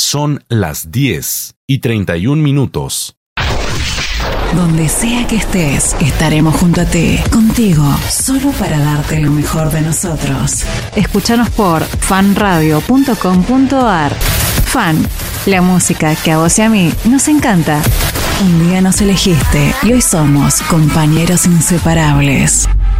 Son las 10:31. Donde sea que estés, estaremos junto a ti, contigo, solo para darte lo mejor de nosotros. Escúchanos por fanradio.com.ar. Fan, la música que a vos y a mí nos encanta. Un día nos elegiste y hoy somos compañeros inseparables.